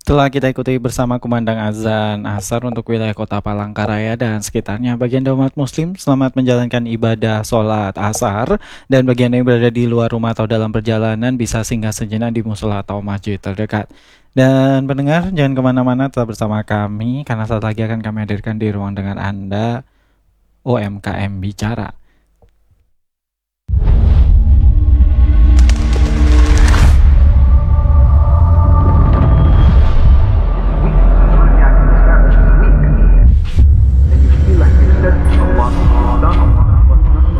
Setelah kita ikuti bersama kumandang azan asar untuk wilayah kota Palangkaraya dan sekitarnya, bagian umat muslim selamat menjalankan ibadah sholat asar, dan bagian yang berada di luar rumah atau dalam perjalanan bisa singgah sejenak di musola atau masjid terdekat. Dan pendengar, jangan kemana-mana, tetap bersama kami, karena saat lagi akan kami hadirkan di ruang dengan Anda, UMKM Bicara.